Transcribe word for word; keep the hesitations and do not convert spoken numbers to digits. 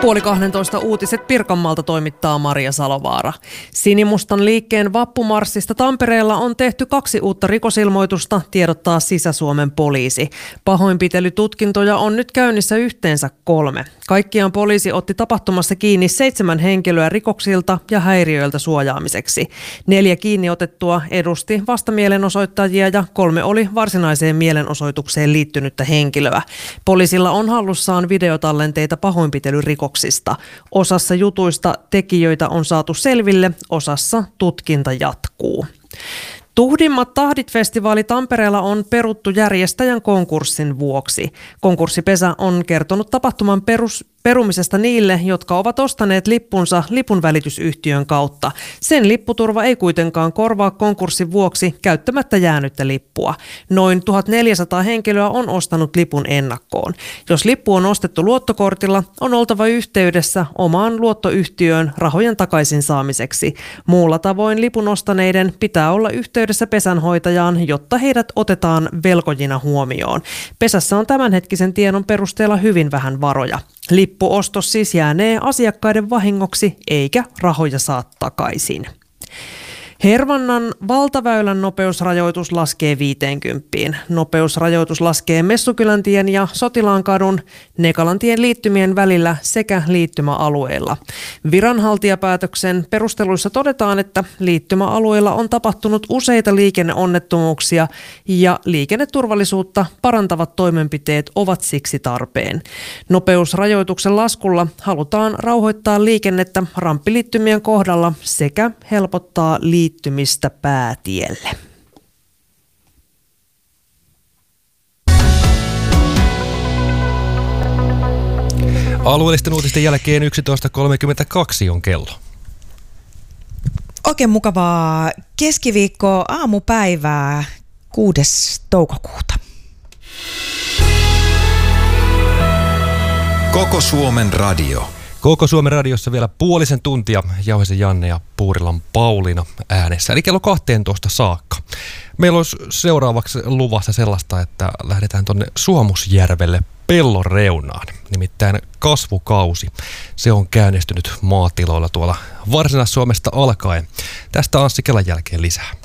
Puoli kahdentoista uutiset Pirkanmaalta toimittaa Maria Salovaara. Sinimustan liikkeen vappumarssista Tampereella on tehty kaksi uutta rikosilmoitusta, tiedottaa Sisä-Suomen poliisi. Pahoinpitelytutkintoja on nyt käynnissä yhteensä kolme. Kaikkiaan poliisi otti tapahtumassa kiinni seitsemän henkilöä rikoksilta ja häiriöiltä suojaamiseksi. Neljä kiinni otettua edusti vastamielenosoittajia ja kolme oli varsinaiseen mielenosoitukseen liittynyttä henkilöä. Poliisilla on hallussaan videotallenteita pahoinpitelyrikoksista. Osassa jutuista tekijöitä on saatu selville, osassa tutkinta jatkuu. Tuhdimmat tahdit-festivaali Tampereella on peruttu järjestäjän konkurssin vuoksi. Konkurssipesä on kertonut tapahtuman perus, perumisesta niille, jotka ovat ostaneet lippunsa lipunvälitysyhtiön kautta. Sen lipputurva ei kuitenkaan korvaa konkurssin vuoksi käyttämättä jäänyttä lippua. Noin tuhatneljäsataa henkilöä on ostanut lipun ennakkoon. Jos lippu on ostettu luottokortilla, on oltava yhteydessä omaan luottoyhtiöön rahojen takaisin saamiseksi. Muulla tavoin lipun ostaneiden pitää olla yhteydessä pesänhoitajaan, jotta heidät otetaan velkojina huomioon. Pesässä on tämänhetkisen tiedon perusteella hyvin vähän varoja. Lippuostos siis jäänee asiakkaiden vahingoksi eikä rahoja saa takaisin. Hervannan valtaväylän nopeusrajoitus laskee viiteenkymppiin. Nopeusrajoitus laskee Messukyläntien ja Sotilaankadun, Nekalantien liittymien välillä sekä liittymäalueilla. Viranhaltijapäätöksen perusteluissa todetaan, että liittymäalueilla on tapahtunut useita liikenneonnettomuuksia ja liikenneturvallisuutta parantavat toimenpiteet ovat siksi tarpeen. Nopeusrajoituksen laskulla halutaan rauhoittaa liikennettä ramppiliittymien kohdalla sekä helpottaa liittymistä päätielle. Alueellisten uutisten jälkeen yksitoista kolmekymmentäkaksi on kello. Oikein mukavaa keskiviikkoa aamupäivää kuudes toukokuuta. Koko Suomen radio. Koko Suomen radiossa vielä puolisen tuntia Jauhisen Janne ja Puurilan Pauliina äänessä, eli kello kahteentoista saakka. Meillä olisi seuraavaksi luvassa sellaista, että lähdetään tuonne Suomusjärvelle pellon reunaan. Nimittäin kasvukausi. Se on käynnistynyt maatiloilla tuolla Varsinais-Suomesta alkaen. Tästä Anssi Kelan jälkeen lisää.